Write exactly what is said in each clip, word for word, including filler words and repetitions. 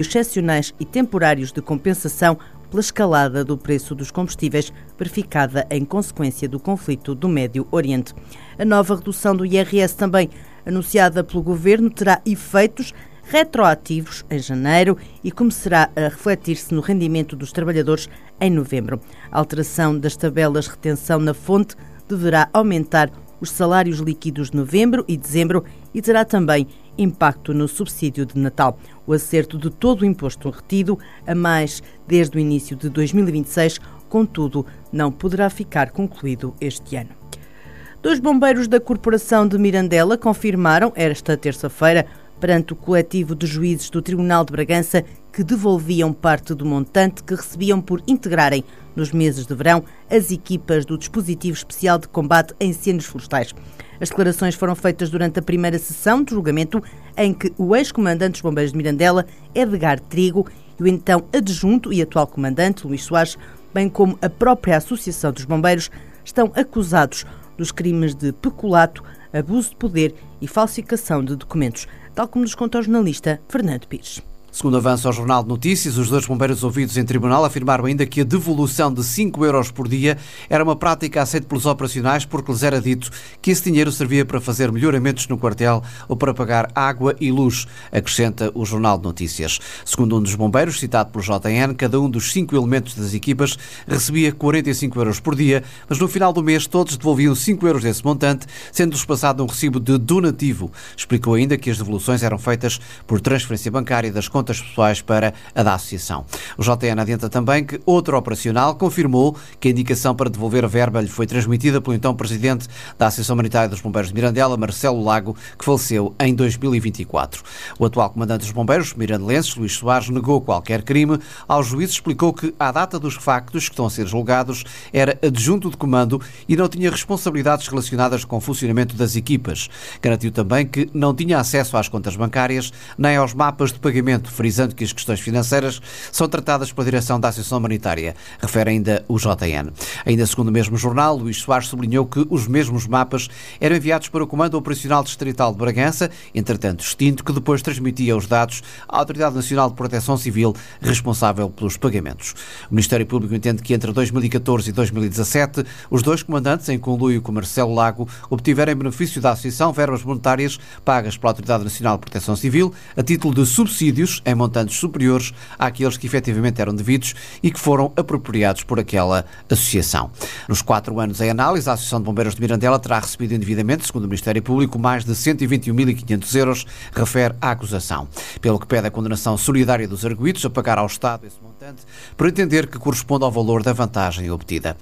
excepcionais e temporários de compensação pela escalada do preço dos combustíveis verificada em consequência do conflito do Médio Oriente. A nova redução do I R S, também anunciada pelo Governo, terá efeitos retroativos em janeiro e começará a refletir-se no rendimento dos trabalhadores em novembro. A alteração das tabelas de retenção na fonte deverá aumentar os salários líquidos de novembro e dezembro e terá também impacto no subsídio de Natal. O acerto de todo o imposto retido a mais desde o início de dois mil e vinte e seis, contudo, não poderá ficar concluído este ano. Dois bombeiros da Corporação de Mirandela confirmaram esta terça-feira perante o coletivo de juízes do Tribunal de Bragança que devolviam parte do montante que recebiam por integrarem nos meses de verão as equipas do Dispositivo Especial de Combate a Incêndios Florestais. As declarações foram feitas durante a primeira sessão de julgamento em que o ex-comandante dos bombeiros de Mirandela, Edgar Trigo, e o então adjunto e atual comandante, Luís Soares, bem como a própria Associação dos Bombeiros, estão acusados dos crimes de peculato, abuso de poder e falsificação de documentos, tal como nos conta o jornalista Fernando Pires. Segundo avança ao Jornal de Notícias, os dois bombeiros ouvidos em tribunal afirmaram ainda que a devolução de cinco euros por dia era uma prática aceita pelos operacionais porque lhes era dito que esse dinheiro servia para fazer melhoramentos no quartel ou para pagar água e luz, acrescenta o Jornal de Notícias. Segundo um dos bombeiros, citado pelo J N, cada um dos cinco elementos das equipas recebia quarenta e cinco euros por dia, mas no final do mês todos devolviam cinco euros desse montante, sendo-lhes passado um recibo de donativo. Explicou ainda que as devoluções eram feitas por transferência bancária das contas contas pessoais para a da associação. O J N adianta também que outro operacional confirmou que a indicação para devolver a verba lhe foi transmitida pelo então presidente da Associação Humanitária dos Bombeiros de Mirandela, Marcelo Lago, que faleceu em dois mil e vinte e quatro. O atual comandante dos bombeiros, mirandelenses, Luís Soares, negou qualquer crime. Ao juiz explicou que, à data dos factos que estão a ser julgados, era adjunto de comando e não tinha responsabilidades relacionadas com o funcionamento das equipas. Garantiu também que não tinha acesso às contas bancárias nem aos mapas de pagamento, frisando que as questões financeiras são tratadas pela direção da Associação Humanitária, refere ainda o J N. Ainda segundo o mesmo jornal, Luís Soares sublinhou que os mesmos mapas eram enviados para o Comando Operacional Distrital de Bragança, entretanto extinto, que depois transmitia os dados à Autoridade Nacional de Proteção Civil, responsável pelos pagamentos. O Ministério Público entende que entre dois mil e catorze e dois mil e dezassete, os dois comandantes, em conluio com Marcelo Lago, obtiveram em benefício da Associação verbas monetárias pagas pela Autoridade Nacional de Proteção Civil a título de subsídios em montantes superiores àqueles que efetivamente eram devidos e que foram apropriados por aquela associação. Nos quatro anos em análise, a Associação de Bombeiros de Mirandela terá recebido indevidamente, segundo o Ministério Público, mais de cento e vinte e um mil e quinhentos euros, refere a acusação. Pelo que pede a condenação solidária dos arguidos a pagar ao Estado esse montante, por entender que corresponde ao valor da vantagem obtida.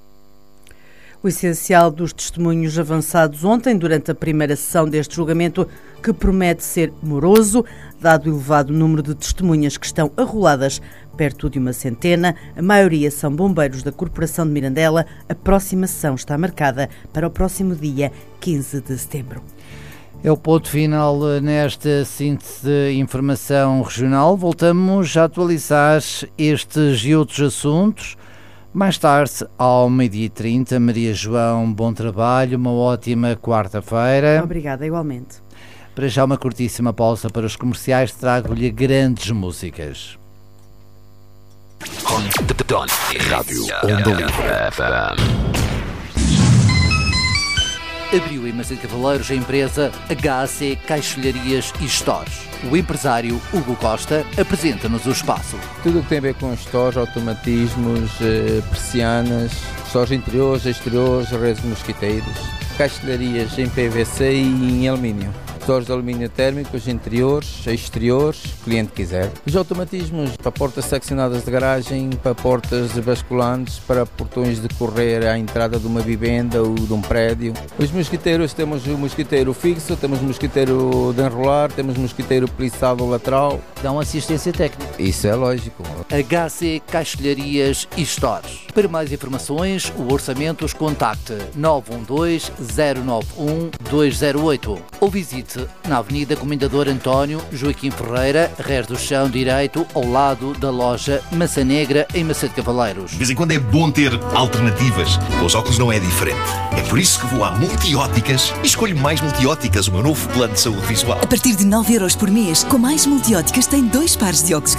O essencial dos testemunhos avançados ontem, durante a primeira sessão deste julgamento, que promete ser moroso, dado o elevado número de testemunhas que estão arroladas, perto de uma centena, a maioria são bombeiros da Corporação de Mirandela. A próxima sessão está marcada para o próximo dia quinze de setembro. É o ponto final nesta síntese de informação regional. Voltamos a atualizar estes e outros assuntos mais tarde, ao meio-dia e trinta. Maria João, bom trabalho, uma ótima quarta-feira. Obrigada, igualmente. Para já uma curtíssima pausa para os comerciais, trago-lhe grandes músicas. Rádio Onda Livre. Abriu em Macedo Cavaleiros a empresa H A C Caixilharias e Stores. O empresário Hugo Costa apresenta-nos o espaço. Tudo o que tem a ver com stores, automatismos, persianas, stores interiores, exteriores, redes de mosquiteiros, caixilharias em P V C e em alumínio. Stores de alumínio térmicos, interiores, exteriores, o cliente quiser. Os automatismos para portas seccionadas de garagem, para portas basculantes, para portões de correr à entrada de uma vivenda ou de um prédio. Os mosquiteiros, temos o mosquiteiro fixo, temos o mosquiteiro de enrolar, temos o mosquiteiro plissado lateral. Dão assistência técnica. Isso é lógico. H C Caixilharias e Stores. Para mais informações, o orçamentos, contacte nove um dois, zero nove um, dois zero oito ou visite na Avenida Comendador António Joaquim Ferreira, Rés do Chão Direito, ao lado da loja Maçã Negra, em Macedo Cavaleiros. De vez em quando é bom ter alternativas. Com os óculos não é diferente. É por isso que vou à Multióticas e escolho Mais Multióticas, o meu novo plano de saúde visual. A partir de nove euros por mês, com Mais Multióticas tem dois pares de óculos